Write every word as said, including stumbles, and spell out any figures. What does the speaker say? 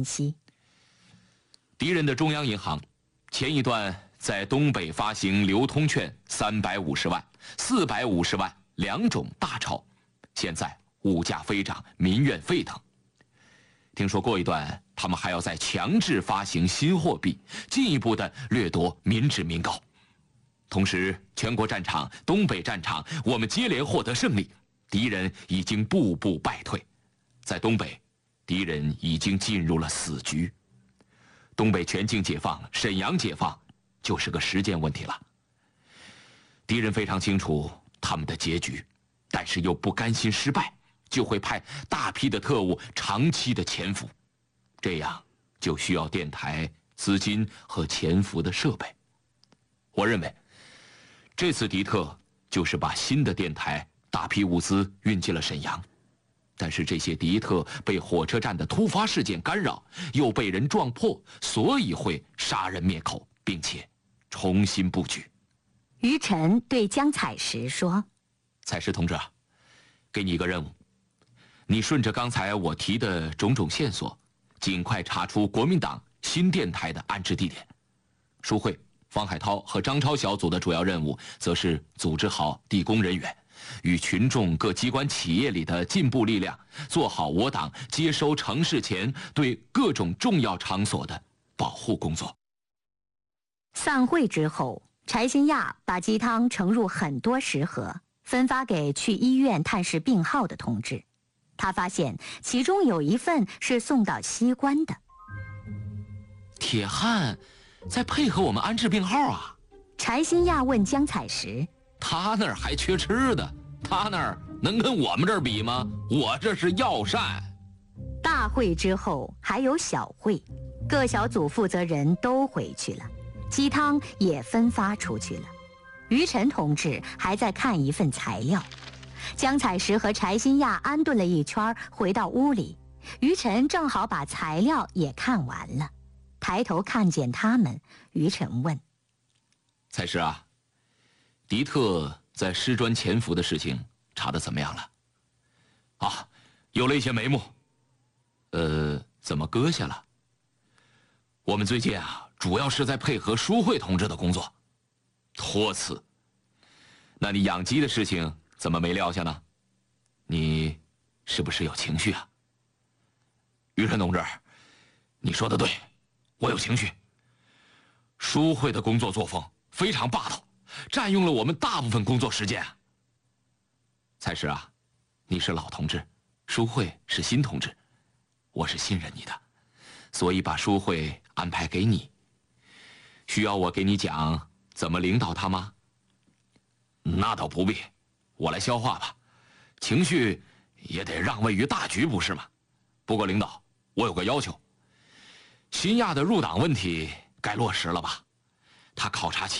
分析。 敌人的中央银行前一段在东北发行流通券三百五十万、四百五十万两种大钞，现在物价飞涨，民怨沸腾。听说过一段他们还要再强制发行新货币，进一步的掠夺民脂民膏。同时，全国战场、东北战场，我们接连获得胜利，敌人已经步步败退。在东北，敌人已经进入了死局。东北全境解放，沈阳解放，就是个时间问题了。敌人非常清楚他们的结局，但是又不甘心失败，就会派大批的特务长期的潜伏，这样就需要电台、资金和潜伏的设备。我认为，这次敌特就是把新的电台、大批物资运进了沈阳，但是这些敌特被火车站的突发事件干扰，又被人撞破，所以会杀人灭口，并且重新布局。 于晨对江采石说：“ 采石同志啊，给你一个任务，你顺着刚才我提的种种线索，尽快查出国民党新电台的安置地点。舒慧、方海涛和张超小组的主要任务，则是组织好地工人员，与群众各机关企业里的进步力量，做好我党接收城市前对各种重要场所的保护工作。” 散会之后，柴新亚把鸡汤盛入很多食盒，分发给去医院探视病号的同志。他发现其中有一份是送到西关的。 铁汉在配合我们安置病号啊！ 柴新亚问江采石：“ 他那儿还缺吃的，他那儿能跟我们这儿比吗？我这是药膳。” 大会之后还有小会，各小组负责人都回去了，鸡汤也分发出去了。于晨同志还在看一份材料。江采石和柴新亚安顿了一圈，回到屋里，于晨正好把材料也看完了，抬头看见他们，于晨问：“ 采石啊，敌特在师专潜伏的事情查得怎么样了？”“啊，有了一些眉目。”“呃，怎么搁下了？”“我们最近啊，主要是在配合舒慧同志的工作，托辞。那你养鸡的事情怎么没撂下呢？你是不是有情绪啊？”“于晨同志，你说的对，我有情绪。舒慧的工作作风非常霸道，占用了我们大部分工作时间啊。”“采石啊，你是老同志，舒慧是新同志，我是信任你的，所以把舒慧安排给你。需要我给你讲怎么领导他吗？”“那倒不必，我来消化吧。情绪也得让位于大局，不是吗？不过领导，我有个要求，新亚的入党问题该落实了吧？他考察期